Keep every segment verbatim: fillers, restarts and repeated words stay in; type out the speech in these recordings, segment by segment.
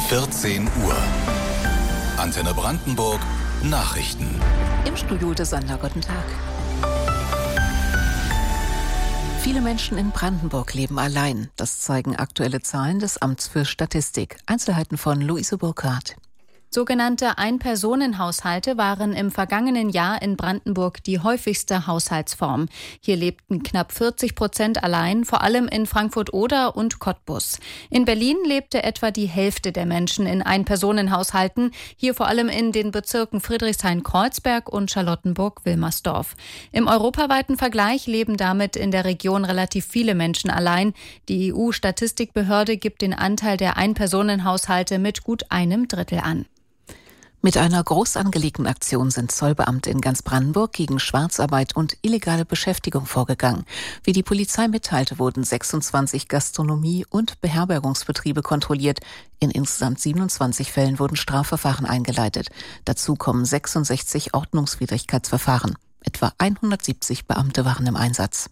vierzehn Uhr. Antenne Brandenburg Nachrichten. Im Studio des Sander, guten Tag. Viele Menschen in Brandenburg leben allein. Das zeigen aktuelle Zahlen des Amts für Statistik. Einzelheiten von Luise Burkhardt. Sogenannte Ein-Personen-Haushalte waren im vergangenen Jahr in Brandenburg die häufigste Haushaltsform. Hier lebten knapp vierzig Prozent allein, vor allem in Frankfurt-Oder und Cottbus. In Berlin lebte etwa die Hälfte der Menschen in Ein-Personen-Haushalten, hier vor allem in den Bezirken Friedrichshain-Kreuzberg und Charlottenburg-Wilmersdorf. Im europaweiten Vergleich leben damit in der Region relativ viele Menschen allein. Die E U-Statistikbehörde gibt den Anteil der Ein-Personen-Haushalte mit gut einem Drittel an. Mit einer groß angelegten Aktion sind Zollbeamte in ganz Brandenburg gegen Schwarzarbeit und illegale Beschäftigung vorgegangen. Wie die Polizei mitteilte, wurden sechsundzwanzig Gastronomie- und Beherbergungsbetriebe kontrolliert. In insgesamt siebenundzwanzig Fällen wurden Strafverfahren eingeleitet. Dazu kommen sechsundsechzig Ordnungswidrigkeitsverfahren. Etwa hundertsiebzig Beamte waren im Einsatz.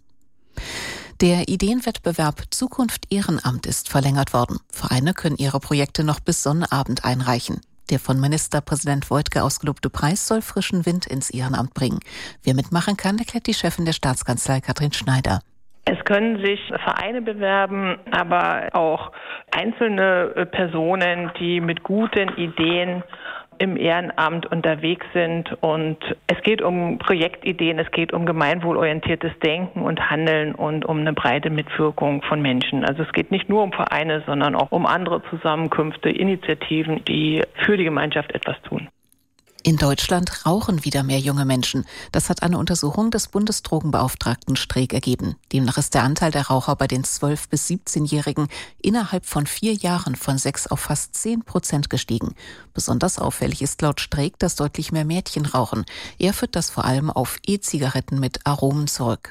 Der Ideenwettbewerb Zukunft Ehrenamt ist verlängert worden. Vereine können ihre Projekte noch bis Sonnabend einreichen. Der von Ministerpräsident Woidke ausgelobte Preis soll frischen Wind ins Ehrenamt bringen. Wer mitmachen kann, erklärt die Chefin der Staatskanzlei Katrin Schneider. Es können sich Vereine bewerben, aber auch einzelne Personen, die mit guten Ideen im Ehrenamt unterwegs sind. Und es geht um Projektideen, es geht um gemeinwohlorientiertes Denken und Handeln und um eine breite Mitwirkung von Menschen. Also es geht nicht nur um Vereine, sondern auch um andere Zusammenkünfte, Initiativen, die für die Gemeinschaft etwas tun. In Deutschland rauchen wieder mehr junge Menschen. Das hat eine Untersuchung des Bundesdrogenbeauftragten Streeck ergeben. Demnach ist der Anteil der Raucher bei den zwölf- bis siebzehnjährigen innerhalb von vier Jahren von sechs auf fast zehn Prozent gestiegen. Besonders auffällig ist laut Streeck, dass deutlich mehr Mädchen rauchen. Er führt das vor allem auf E-Zigaretten mit Aromen zurück.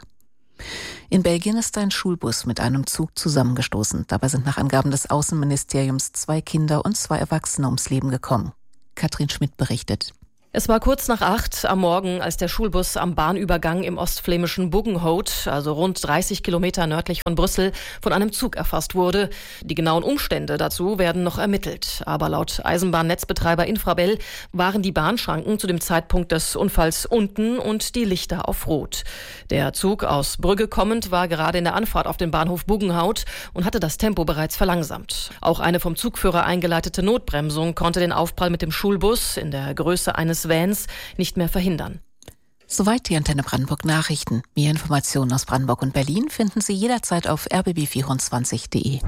In Belgien ist ein Schulbus mit einem Zug zusammengestoßen. Dabei sind nach Angaben des Außenministeriums zwei Kinder und zwei Erwachsene ums Leben gekommen. Katrin Schmidt berichtet. Es war kurz nach acht am Morgen, als der Schulbus am Bahnübergang im ostflämischen Buggenhout, also rund dreißig Kilometer nördlich von Brüssel, von einem Zug erfasst wurde. Die genauen Umstände dazu werden noch ermittelt. Aber laut Eisenbahnnetzbetreiber Infrabel waren die Bahnschranken zu dem Zeitpunkt des Unfalls unten und die Lichter auf Rot. Der Zug aus Brügge kommend war gerade in der Anfahrt auf den Bahnhof Buggenhout und hatte das Tempo bereits verlangsamt. Auch eine vom Zugführer eingeleitete Notbremsung konnte den Aufprall mit dem Schulbus in der Größe eines Vans nicht mehr verhindern. Soweit die Antenne Brandenburg Nachrichten. Mehr Informationen aus Brandenburg und Berlin finden Sie jederzeit auf r b b vierundzwanzig punkt d e.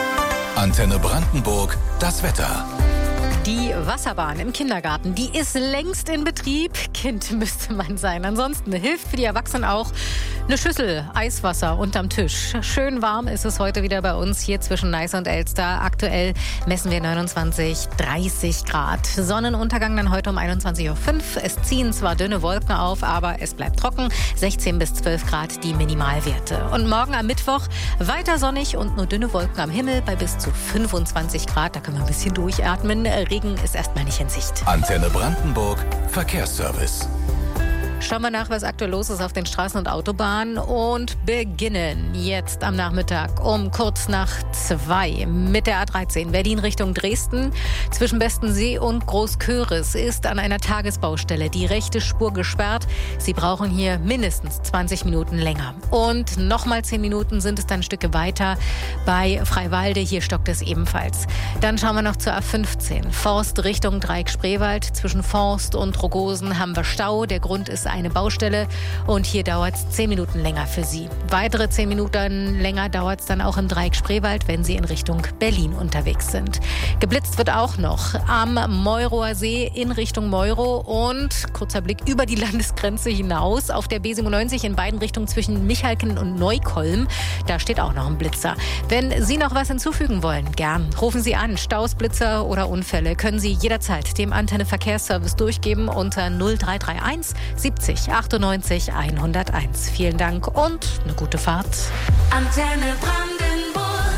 Antenne Brandenburg, das Wetter. Die Wasserbahn im Kindergarten, die ist längst in Betrieb. Kind müsste man sein. Ansonsten hilft für die Erwachsenen auch eine Schüssel Eiswasser unterm Tisch. Schön warm ist es heute wieder bei uns hier zwischen Neiße und Elster. Aktuell messen wir neunundzwanzig, dreißig Grad. Sonnenuntergang dann heute um einundzwanzig Uhr fünf. Es ziehen zwar dünne Wolken auf, aber es bleibt trocken. sechzehn bis zwölf Grad die Minimalwerte. Und morgen am Mittwoch weiter sonnig und nur dünne Wolken am Himmel bei bis zu fünfundzwanzig Grad. Da können wir ein bisschen durchatmen. Regen ist erstmal nicht in Sicht. Antenne Brandenburg Verkehrsservice. Schauen wir nach, was aktuell los ist auf den Straßen und Autobahnen und beginnen jetzt am Nachmittag um kurz nach zwei mit der A dreizehn Berlin Richtung Dresden. Zwischen Bestensee und Großköris ist an einer Tagesbaustelle die rechte Spur gesperrt. Sie brauchen hier mindestens zwanzig Minuten länger. Und nochmal zehn Minuten sind es dann Stücke weiter bei Freiwalde. Hier stockt es ebenfalls. Dann schauen wir noch zur A fünfzehn. Forst Richtung Dreieck Spreewald. Zwischen Forst und Rogosen haben wir Stau. Der Grund ist eine Baustelle und hier dauert es zehn Minuten länger für Sie. Weitere zehn Minuten länger dauert es dann auch im Dreieck Spreewald, wenn Sie in Richtung Berlin unterwegs sind. Geblitzt wird auch noch am Meuroer See in Richtung Meuro und kurzer Blick über die Landesgrenze hinaus auf der B siebenundneunzig in beiden Richtungen zwischen Michalken und Neukolm. Da steht auch noch ein Blitzer. Wenn Sie noch was hinzufügen wollen, gern rufen Sie an. Staus, Blitzer oder Unfälle können Sie jederzeit dem Antenne Verkehrsservice durchgeben unter null drei drei eins siebzig achtundneunzig hunderteins. Vielen Dank und eine gute Fahrt. Antenne Brandenburg.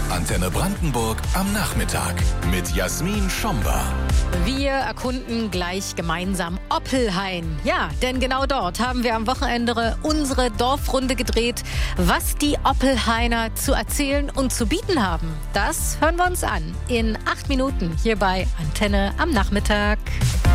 Antenne Brandenburg am Nachmittag mit Jasmin Schomba. Wir erkunden gleich gemeinsam Oppelhain. Ja, denn genau dort haben wir am Wochenende unsere Dorfrunde gedreht. Was die Oppelhainer zu erzählen und zu bieten haben, das hören wir uns an in acht Minuten hier bei Antenne am Nachmittag.